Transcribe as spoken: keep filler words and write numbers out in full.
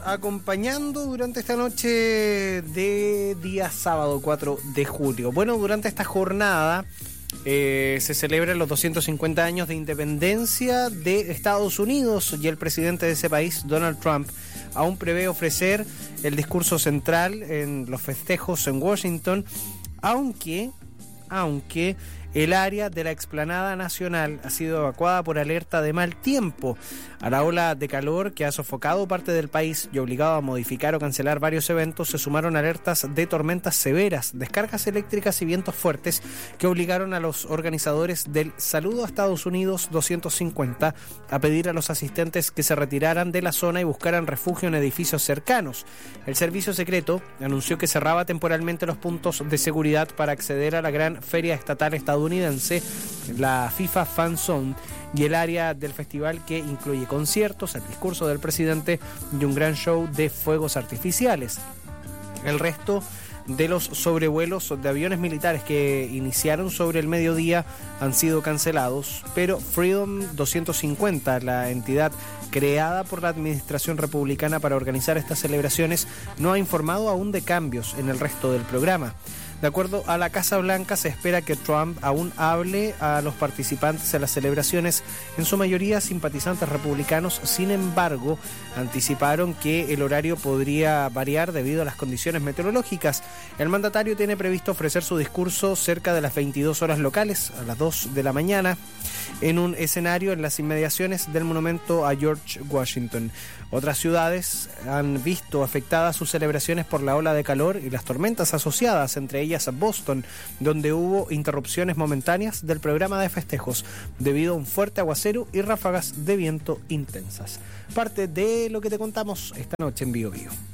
Acompañando durante esta noche de día sábado cuatro de julio. Bueno, durante esta jornada eh, se celebran los doscientos cincuenta años de independencia de Estados Unidos y el presidente de ese país, Donald Trump, aún prevé ofrecer el discurso central en los festejos en Washington, aunque, aunque el área de la explanada nacional ha sido evacuada por alerta de mal tiempo. A la ola de calor que ha sofocado parte del país y obligado a modificar o cancelar varios eventos, se sumaron alertas de tormentas severas, descargas eléctricas y vientos fuertes que obligaron a los organizadores del Saludo a Estados Unidos doscientos cincuenta a pedir a los asistentes que se retiraran de la zona y buscaran refugio en edificios cercanos. El servicio secreto anunció que cerraba temporalmente los puntos de seguridad para acceder a la gran feria estatal estadounidense, la FIFA Fan Zone, y el área del festival, que incluye conciertos, el discurso del presidente y un gran show de fuegos artificiales. El resto de los sobrevuelos de aviones militares que iniciaron sobre el mediodía han sido cancelados, pero Freedom doscientos cincuenta, la entidad creada por la administración republicana para organizar estas celebraciones, no ha informado aún de cambios en el resto del programa. De acuerdo a la Casa Blanca, se espera que Trump aún hable a los participantes de las celebraciones, en su mayoría simpatizantes republicanos. Sin embargo, anticiparon que el horario podría variar debido a las condiciones meteorológicas. El mandatario tiene previsto ofrecer su discurso cerca de las veintidós horas locales, a las dos de la mañana, en un escenario en las inmediaciones del monumento a George Washington. Otras ciudades han visto afectadas sus celebraciones por la ola de calor y las tormentas asociadas, entre ellas Boston, donde hubo interrupciones momentáneas del programa de festejos debido a un fuerte aguacero y ráfagas de viento intensas. Parte de lo que te contamos esta noche en Bio Bio.